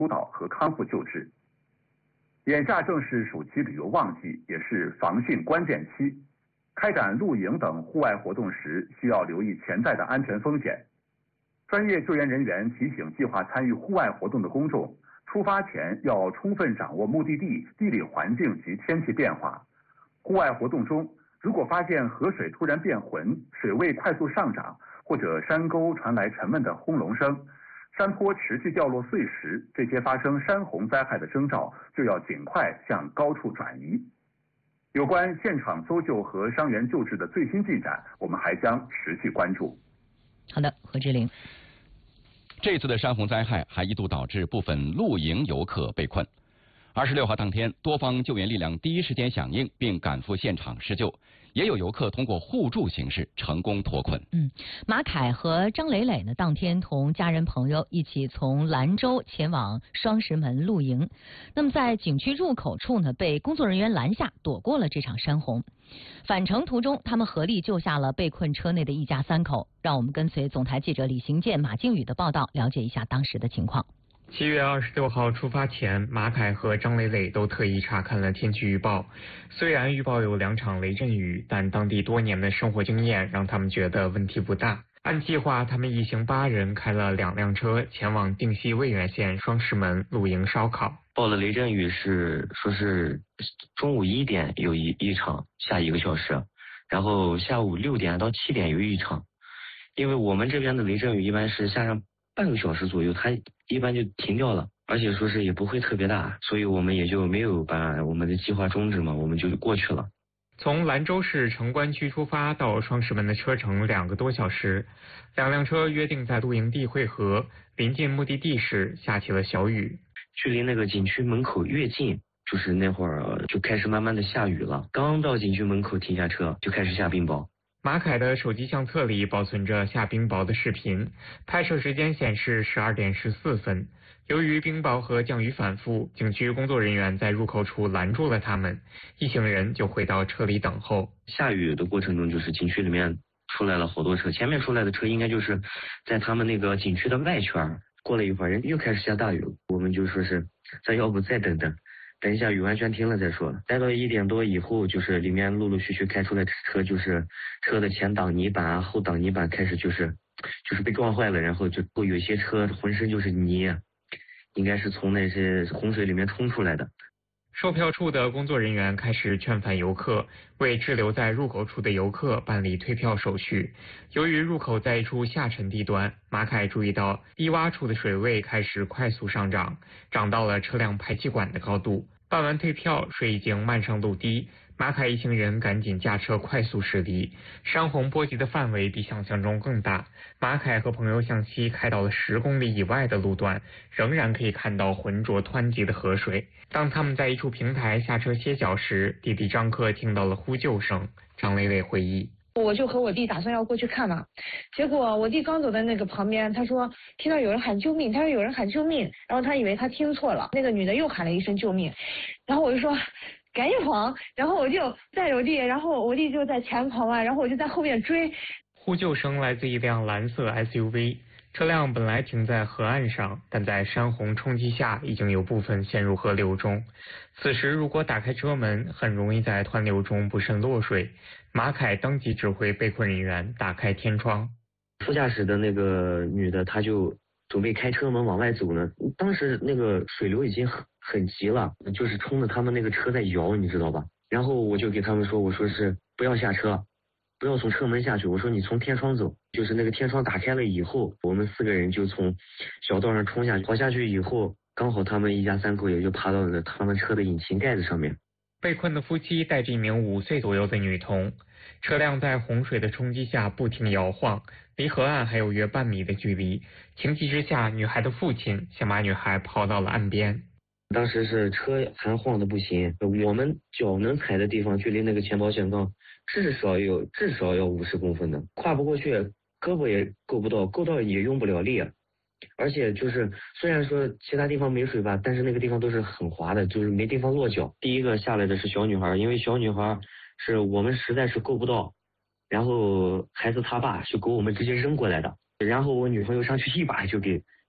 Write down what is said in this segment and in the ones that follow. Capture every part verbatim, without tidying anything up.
疏导和康复救治。眼下正是暑期旅游旺季，也是防汛关键期。开展露营等户外活动时，需要留意潜在的安全风险。专业救援人员提醒计划参与户外活动的公众，出发前要充分掌握目的地地理环境及天气变化。户外活动中，如果发现河水突然变浑、水位快速上涨，或者山沟传来沉闷的轰隆声，山坡持续掉落碎石，这些发生山洪灾害的征兆，就要尽快向高处转移。有关现场搜救和伤员救治的最新进展，我们还将持续关注。 好的，何志玲。 这次的山洪灾害还一度导致部分露营游客被困。二十六号当天，多方救援力量第一时间响应，并赶赴现场施救。也有游客通过互助形式成功脱困。 嗯，马凯和张磊磊呢，当天同家人朋友一起从兰州前往双石门露营。那么在景区入口处呢，被工作人员拦下，躲过了这场山洪。返程途中，他们合力救下了被困车内的一家三口。让我们跟随总台记者李行健、马靖宇的报道，了解一下当时的情况。 七月二十六号出发前，马凯和张磊磊都特意查看了天气预报。虽然预报有两场雷阵雨，但当地多年的生活经验让他们觉得问题不大。按计划，他们一行八人开了两辆车前往定西渭源县双石门露营烧烤。 报的雷阵雨是说是中午一点有一一场下一个小时，然后下午六点到七点有一场。因为我们这边的雷阵雨一般是下上半个小时左右，它一般就停掉了，而且说是也不会特别大，所以我们也就没有把我们的计划终止嘛，我们就过去了。 从兰州市城关区出发到双石门的车程两个多小时，两辆车约定在露营地汇合，临近目的地时下起了小雨。 距离那个景区门口越近，就是那会儿就开始慢慢的下雨了，刚到景区门口停下车就开始下冰雹。 马凯的手机相册里保存着下冰雹的视频，拍摄时间显示十二点十四分。由于冰雹和降雨反复，景区工作人员在入口处拦住了他们，一行人就回到车里等候。 下雨的过程中，就是景区里面出来了好多车，前面出来的车应该就是在他们那个景区的外圈。过了一会儿，人又开始下大雨了，我们就说是咱要不再等等。等一下雨完全停了再说。待到一点多以后，就是里面陆陆续续开出来的车，就是车的前挡泥板啊、后挡泥板开始就是就是被撞坏了，然后就有些车浑身就是泥，应该是从那些洪水里面冲出来的。 售票处的工作人员开始劝返游客，为滞留在入口处的游客办理退票手续。由于入口在一处下沉地段，马凯注意到低洼处的水位开始快速上涨，涨到了车辆排气管的高度。办完退票，水已经漫上陆地，马凯一行人赶紧驾车快速驶离。山洪波及的范围比想象中更大，马凯和朋友向西开到了十公里以外的路段，仍然可以看到浑浊湍急的河水。当他们在一处平台下车歇脚时，弟弟张克听到了呼救声。张磊磊回忆， 我就和我弟打算要过去看嘛，结果我弟刚走在那个旁边，他说听到有人喊救命，他说有人喊救命，然后他以为他听错了，那个女的又喊了一声救命，然后我就说赶紧跑，然后我就带着我弟，然后我弟就在前跑啊，然后我就在后面追。 呼救声来自一辆蓝色 S U V， 车辆本来停在河岸上，但在山洪冲击下已经有部分陷入河流中。此时如果打开车门，很容易在湍流中不慎落水。马凯当即指挥被困人员打开天窗。 副驾驶的那个女的，她就准备开车门往外走呢，当时那个水流已经很很急了，就是冲着他们那个车在摇，你知道吧？然后我就给他们说，我说是不要下车，不要从车门下去，我说你从天窗走。就是那个天窗打开了以后，我们四个人就从小道上冲下去，跑下去以后，刚好他们一家三口也就爬到了他们车的引擎盖子上面。 被困的夫妻带着一名五岁左右的女童，车辆在洪水的冲击下不停摇晃，离河岸还有约半米的距离。情急之下，女孩的父亲想把女孩抛到了岸边。 当时是车还晃的不行，我们脚能踩的地方距离那个前保险杠至少有至少要五十公分的，跨不过去，胳膊也够不到，够到也用不了力。而且就是虽然说其他地方没水吧，但是那个地方都是很滑的，就是没地方落脚。第一个下来的是小女孩，因为小女孩是我们实在是够不到，然后孩子他爸就给我们直接扔过来的，然后我女朋友上去一把就给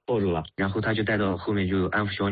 抱住了，然后他就带到后面就安抚小女。